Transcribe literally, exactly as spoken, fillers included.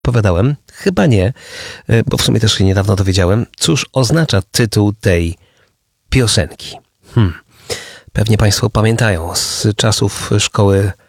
odpowiadałem? Chyba nie, bo w sumie też się niedawno dowiedziałem. Cóż oznacza tytuł tej piosenki? Hmm. Pewnie Państwo pamiętają z czasów szkoły